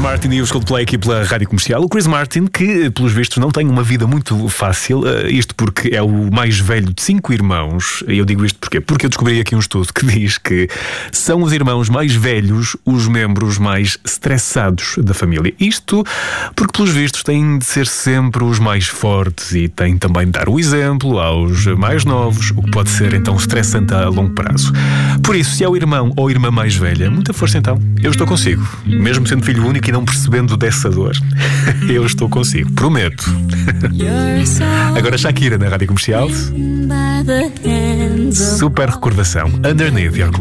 Martin e os Coldplay aqui pela Rádio Comercial. O Chris Martin, que pelos vistos não tem uma vida muito fácil, isto porque é o mais velho de 5 irmãos. E eu digo isto porquê? Porque eu descobri aqui um estudo que diz que são os irmãos mais velhos os membros mais estressados da família. Isto porque pelos vistos têm de ser sempre os mais fortes e têm também de dar o exemplo aos mais novos, o que pode ser então estressante a longo prazo. Por isso, se é o irmão ou a irmã mais velha, muita força então, eu estou consigo. Mesmo sendo filho único e não percebendo dessa dor, eu estou consigo, prometo. Agora Shakira na Rádio Comercial. Super recordação. Underneath Your Clothes.